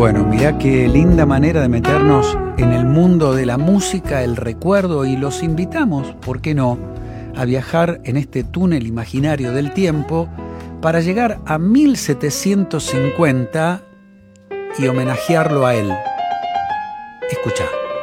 Bueno, mirá qué linda manera de meternos en el mundo de la música, el recuerdo, y los invitamos, ¿por qué no?, a viajar en este túnel imaginario del tiempo para llegar a 1750 y homenajearlo a él. Escuchá.